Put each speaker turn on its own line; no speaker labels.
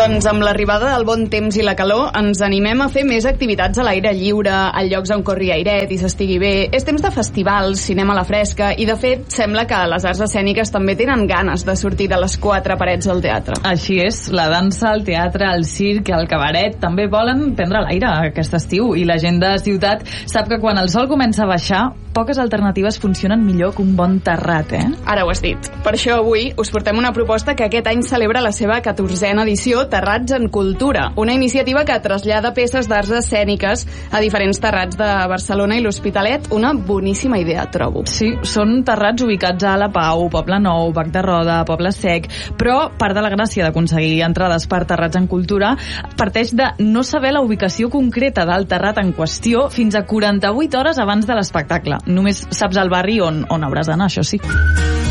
Doncs amb l'arribada del bon temps i la calor ens animem a fer més activitats a l'aire lliure, a llocs on corri airet i s'estigui bé. És temps de festivals, cinema a la fresca i de fet sembla que les arts escèniques també tenen ganes de sortir de les quatre parets del teatre.
Així és, la dansa, el teatre, el circ, el cabaret també volen prendre l'aire aquest estiu i la gent de ciutat sap que quan el sol comença a baixar poques alternatives funcionen millor que un bon terrat,
Ara ho has dit. Per això avui us portem una proposta que aquest any celebra la seva 14a edició Terrats en Cultura, una iniciativa que trasllada peces d'arts escèniques a diferents terrats de Barcelona i l'Hospitalet. Una boníssima idea, trobo.
Sí, són terrats ubicats a La Pau, Poble Nou, Bac de Roda, Poble Sec, però part de la gràcia d'aconseguir entrades per Terrats en Cultura parteix de no saber la ubicació concreta del terrat en qüestió fins a 48 hores abans de l'espectacle. Només saps el barri on hauràs d'anar, això sí.